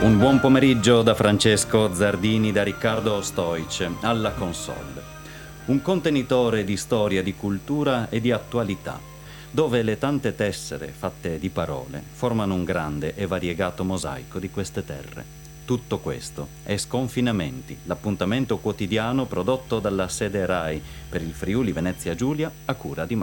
Un buon pomeriggio da Francesco Zardini, da Riccardo Stoic, alla console. Un contenitore di storia, di cultura e di attualità, dove le tante tessere fatte di parole formano un grande e variegato mosaico di queste terre. Tutto questo è Sconfinamenti, l'appuntamento quotidiano prodotto dalla sede RAI per il Friuli Venezia Giulia a cura di